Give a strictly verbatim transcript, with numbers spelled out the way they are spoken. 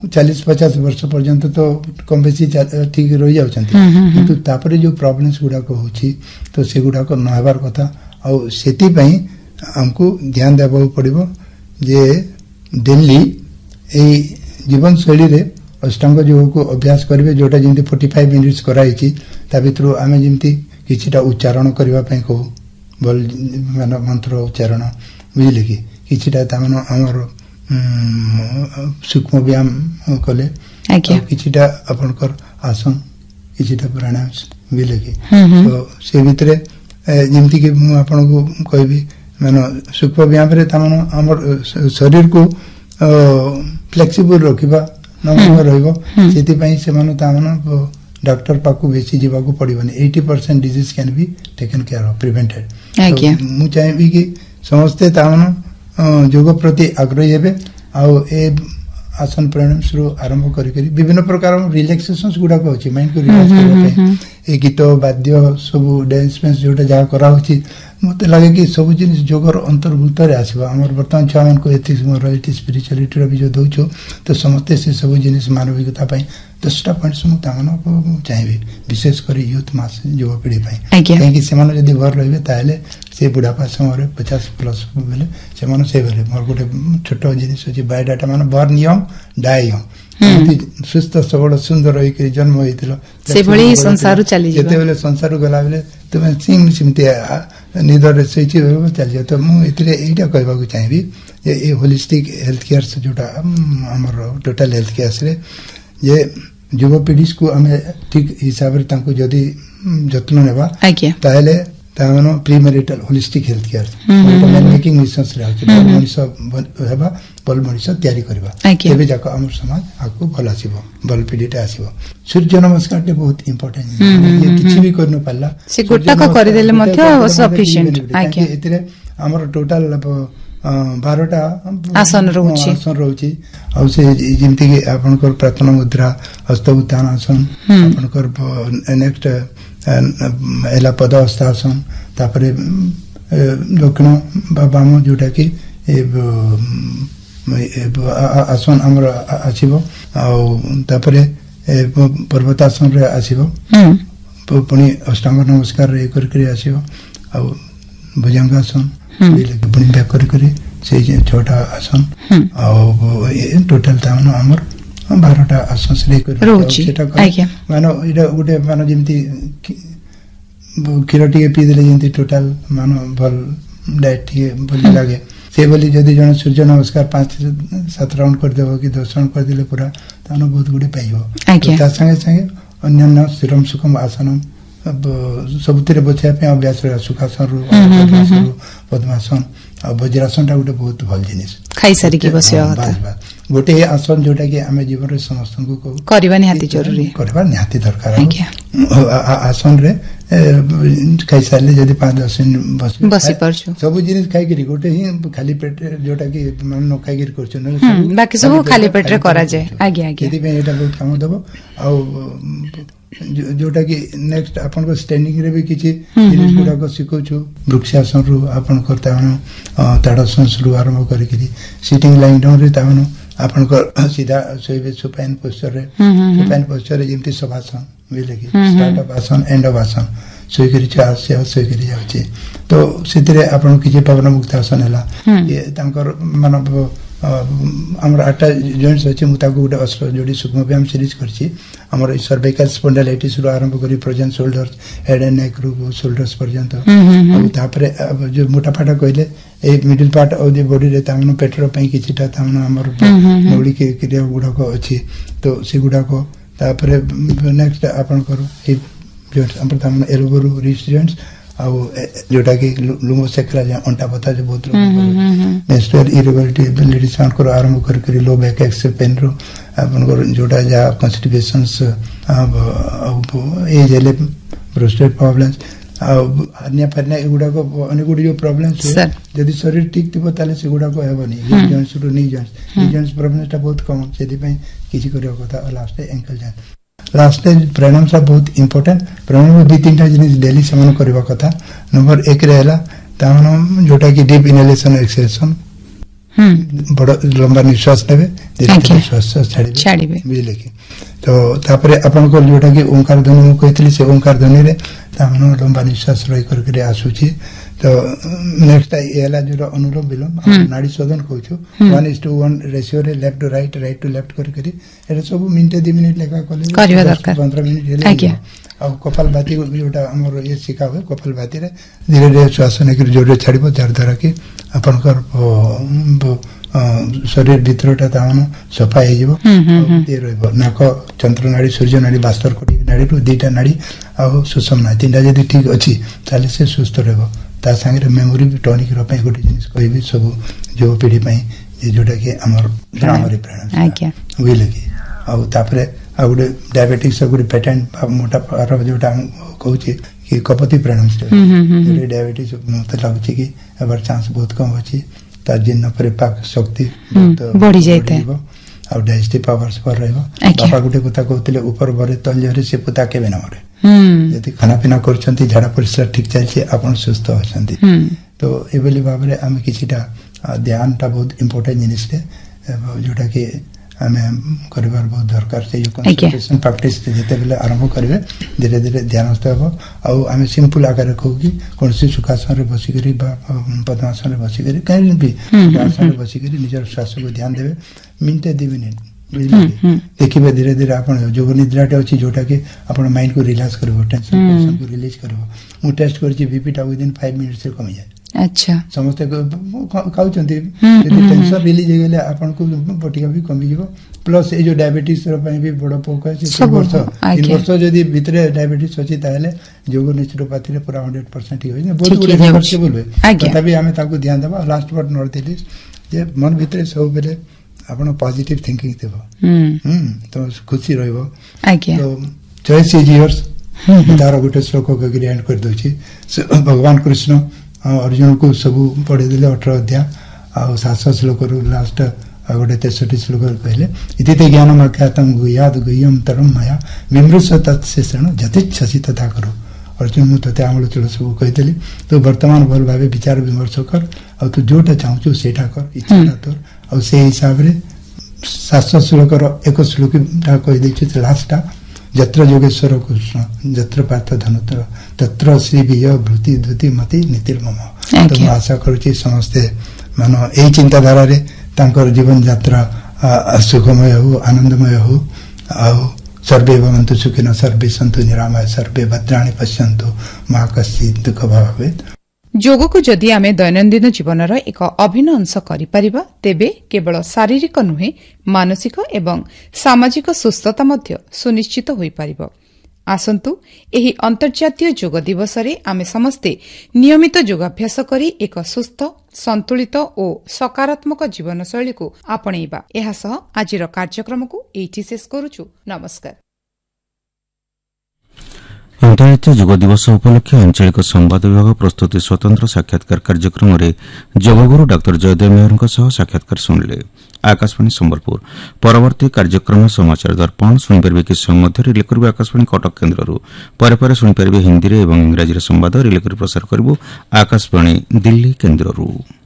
चालीस पचास वर्ष पर्यंत तो कम बेसी ठीक रही जाउछंती किंतु तापरे जो प्रॉब्लम्स गुडा को होची तो से गुडा को नहबार कथा आ सेति पई हमको ध्यान देबो पड़िबो जे दिल्ली ए जीवन शैली रे अष्टांग योग को अभ्यास करिवे जोटा जेंति पैंतालीस मिनिट्स कराई छी ता भितरो आमे जेंति किछिटा उच्चारण करबा पई को बोल माने मंत्र उच्चारण बुझिले कि किछिटा तामनो हमर सूक्ष्म व्यायाम कले किछिटा आपनकर आसन किछिटा प्राणायाम बुझिले कि तो से भितरे जेंति कि मु आपन को कहबी माने सूक्ष्म व्यायाम रे तामनो हमर शरीर को फ्लेक्सिबल रखिबा नमन रहइबो सेति पई से मानो तामनो डॉक्टर पाकू बेसी जीवा को पड़िबनी अस्सी percent disease can be taken care of prevented मु चाहेबी कि समस्त तामनो योग प्रति आग्रही हेबे आ ए आसन प्राणायाम शुरू आरंभ करी करी विभिन्न प्रकार रिलैक्सेशंस गुडा को अछि माइंड को रिलैक्स करबा पे ए गीत वाद्य सब डांस में जोटा जा करा होछि मते लागे कि सब जिनिस जोगर अंतर्भुक्त रे आसीबा हमर वर्तमान छामन को एथिक्स मोरालिटी स्पिरिचुअलिटी रो भी जो दोचो तो समस्त से सब जिनिस मानविकता पई दसटा पॉइंट सम तामनो को चाहिए विशेष करी यूथ मास युवा पीढ़ी पई काहे से मानो यदि भर रहबे ताले से बुढ़ापा समय पचास प्लस बेले से मानो से बेले मोर गोटे छोटो जिनिस अछि बायोडाटा मानो बर्न यंग डाई यंग सुस्थ सबल सुंदर होई के जन्म होइतिलो से भली संसार चली जेते बेले संसार गला बेले तुम सिंग सिमते निदर सैची चल तो मु इतरे एटा कहबा को चाहिबी जे ए होलिस्टिक हेल्थ केयर से जोटा हमर टोटल हेल्थ केयर से जे युवा पीढ़ी को हमें ठीक हिसाब रे तांको जदी जत्न नेबा ताले तामनो प्रीमैरिटल holistic health care man making mission रे अछि मनुष्य हेबा बल मनुष्य तयारी करबा केबे जाको हमर समाज आको भल आसीबो बल पीढ़ीटा आसीबो सूर्य नमस्कार ते बहुत इंपोर्टेंट ये किछि भी करनो पल्ला से गोटा को कर देले मध्य सफिशिएंट आके एतरे हमर टोटल बारटा आसन रहउची आसन रहउची आ से जेमति कि आपनकर प्रार्थना मुद्रा हस्त उत्थान आसन आपनकर नेक्स्ट एला पदावस्थासन तापरे दक्षिण बाम जोटा कि आसन हमर आसीबो आ तापरे पर्वतासन रे आसीबो पुनी अष्टांग नमस्कार रे कर कर आसीबो आ भुजंगासन पुनी बैक कर कर से छोटा आसन आ टोटल तामनो हमर बारटा आसन से सेटा मानो इडा गुटे मानो जेमति खीर टिके पी देले जेमति टोटल मानो भल डाइट टिके भल लागे से बोली जदी जन सूर्य नमस्कार पांच सात राउंड कर देबो कि दस राउंड कर दिले पूरा तानो बहुत गुडे पाइबो ता संगे संगे अन्य सिरम सुखम आसन अब सबुतिरे बचाय पे अभ्यास रे सुखासन रु पद्मासन आ वज्रासन टा गुटे बहुत भल जिनिस खाई सारी के बसिया होता गोटे आसन जोटा कि हमें जीवन रे समस्त को करबा निहाती जरूरी करबा निहाती दरकार आसन रे खाई सारले जदी पांच दस दिन बस बसी परछु सब जिनिस खाई गिरी गोटे ही खाली पेट जोटा कि मन न खाई गिरी करछु बाकी सब खाली पेट रे करा जाय आगे आगे यदि में एटा बहुत काम दबो आ जोटा कि नेक्स्ट आपन को स्टैंडिंग रे भी किछि जिनिस गुडा को सिखौछु वृक्षासन रु आपन करता ताड़ासन रु आरंभ करी करी सिटिंग लाइंग डाउन रे तामनो आपन को सीधा सोइबे सुपाइन पोस्चर रे सुपाइन पोस्चर रे जेमति सभासन मिले कि स्टार्ट अप आसन एंड अप आसन सोई करी चा से सोई करी जाउची तो सितरे आपन किछि पवन मुक्त आसन हला ये तांकर मानव हमर आठटा जॉइंट्स अछि मुता को गुटे अस्त्र जोडी सूक्ष्म व्यायाम सीरीज करछि हमर सर्वाइकल स्पॉन्डिलाइटिस रु आरंभ करी present shoulder head and neck रु शोल्डर्स पर्यंत अब तापरे जो मोटा फाटा कहले a middle part of the body रे तामनो पेटर पई किछिटा तामनो हमर मौलिक क्रिया गुडा को अछि तो से गुडा को तापरे नेक्स्ट आपन करो हिप जॉइंट्स हमर तामनो एल्बो रु रिस्ट जॉइंट्स आ जोटा कि लुंगो सेक्रा जे अंटा पता जो बहुत मेंस्ट्रुअल इरेगुलरिटी लेडीज मान को आरंभ कर कर लो बैक एक्सेल पेन रो अपन को जोटा जा कॉन्स्टिपेशंस अब एज एले प्रोस्टेट प्रॉब्लम्स अन्य परने एगुडा को अनेक गुडी जो प्रॉब्लम्स है यदि शरीर ठीक थिबो ताले से गुडा को हेबनी joints to knee joints knee joints problem ता बहुत कम सेदी पई किछि करियो कथा लास्ट एंकल जॉइंट लास्ट प्राणायाम सा बहुत इंपोर्टेंट प्राणायाम दो तीन टा जिनिस डेली समान करबा कथा नंबर एक रहेला तामनो जोटा कि डीप इनहेलेशन एक्सहेलेशन बड़ लंबा निश्वास नेबे धीरे धीरे श्वास छाड़िबे छाड़िबे बुझले कि तो तापरे आपन को जोटा कि ओंकार ध्वनि मु कहतली से ओंकार ध्वनि रे तामनो लंबा निश्वास रही करके आसुची तो नेक्स्ट एला जो अनुलोम विलोम नाड़ी शोधन कहूछु one is to one ratio रे left to right right to left कर करी एटा सब मिनिट दो मिनिट लेखा कले करबा दरकार पंद्रह मिनिट हेले आ कपालभाति जोटा हमर ये सिखा हुए कपालभाति रे धीरे धीरे श्वास नेकर जोरे छाड़िबो जार द्वारा कि आपनकर शरीर भितरटा तामन सफा हे जिवो ते रहबो नाक चंद्र नाड़ी सूर्य नाड़ी बास्तर कोटी नाड़ी रु दीटा नाड़ी आ सुषम नाड़ी तीनटा जदी ठीक अछि ताले से सुस्थ रहबो ता संगे मेमोरी भी टॉनिक रो पे गोटे जिनिस कहबी सब जो पीढ़ी पे ये जोटा कि हमर ग्रामरे प्राणायाम आज्ञा होई लगी आ तापरे आ गोटे डायबिटिक्स गोटे पेटेंट मोटा पार जोटा कहूची कि कपति प्राणायाम से डायबिटिक्स मते लागुची कि एबार चांस बहुत कम अछि ता जिन पर पाक शक्ति बढ़ी जायते आ डाइजेस्टिव पावर्स पर रहबो बापा गोटे कथा कहतले ऊपर बरे तल जरे से पुता केबे न मरे यदि खाना पीना करछंती झाड़ा परिस्रा ठीक चलछि आपण सुस्थ होछंती तो एबेली भाबरे हम किछिटा ध्यान ता बहुत इंपोर्टेंट जिनिस रे जोटा कि हमें करबार बहुत दरकार से यो कंसंट्रेशन प्रैक्टिस जेते बेले आरंभ करबे धीरे धीरे ध्यानस्थ हेबो आ हमें सिंपल आकार कहू कि कोनसी सुखासन रे बसी करी बा पद्मासन रे बसी करी कहीं भी आसन रे बसी करी निजर श्वास को ध्यान देबे मिनट दो मिनिट देखिबे धीरे धीरे आपण जोग निद्राटे अछि जोटा कि आपण माइंड को रिलैक्स करबो टेंशन टेंशन को रिलीज करबो मु टेस्ट करछि बीपी टा विदिन पाँच मिनट से कम जाय अच्छा समस्त खाउचंती यदि टेंशन रिलीज हे गेले आपण को बटिका भी कमी जिवो प्लस ए जो डायबिटीज रो पई भी बड़ पोक अछि तीन वर्ष तीन वर्ष जदी भितरे डायबिटीज अछि ताले जोग नेचुरोपैथी रे पूरा सौ परसेंट हो जाय बहुत गुड रिसर्च बोलबे तथापि हमें ताको ध्यान देबा last but not the list जे मन भितरे सब बेले आपण पॉजिटिव थिंकिंग देबो हम तो खुशी रहबो आज्ञा तो चॉइस इज योर्स तार गोटे श्लोक को ग्रहण कर दोछि भगवान कृष्ण अर्जुन को सब पढ़े दिले अठारह अध्याय आ सात श्लोक रु लास्ट गोटे तेसठी श्लोक कहले इति ते ज्ञान मख्यातम गुयाद गुयम तरम मया विमृश तत्शेषण जतिच्छसि तथा करो अर्जुन मु तते आमल चलो सब कहतली तो वर्तमान भल भावे विचार विमर्श कर आ तू जोटा चाहू सेटा कर इच्छा तोर आ से हिसाब रे सात श्लोक रो एक श्लोक कह दैछि लास्टटा जत्र योगेश्वर कृष्ण जत्र पार्थ धनुत्र तत्र श्री विय भृति धुति मति नीतिर्मम तो आशा करूची समस्ते मानो ए चिंताधारा रे तांकर जीवन यात्रा सुखमय हो आनंदमय हो आ सर्वे भवन्तु सुखिनः सर्वे सन्तु निरामय सर्वे भद्राणि पश्यन्तु मा कश्चित् दुःख भवेत् जोग को जदि आमे दैनन्दिन जीवनर एक अभिन्न अंश करिपारिबा तेबे केवल शारीरिक नुहे मानसिक एवं सामाजिक सुस्थता मध्य सुनिश्चित होई पारिबो आसंतु एही अंतर्जातीय जोग दिवस रे आमे समस्ते नियमित योगाभ्यास करी एक सुस्थ संतुलित और सकारात्मक जीवन शैली को आपणैबा एहा सह आजिर कार्यक्रम को एठी शेष करूछु नमस्कार। अंतर्जातीय जोग दिवस उपलक्षे आंचलिक संवाद विभाग प्रस्तुति स्वतंत्र साक्षात्कार कार्यक्रम में जोगगुरु डाक्टर जयदेव मेहर साक्षात्कार शुणिले आकाशवाणी संबलपुर परवर्ती कार्यक्रम समाचार दर्पण शुणिपारे कि समय मध्य रिले करिबे आकाशवाणी कटक केन्द्र पर पर शुणिपारे हिंदी और इंग्राजी संवाद रिले कर प्रसार करिबो आकाशवाणी दिल्ली केन्द्र।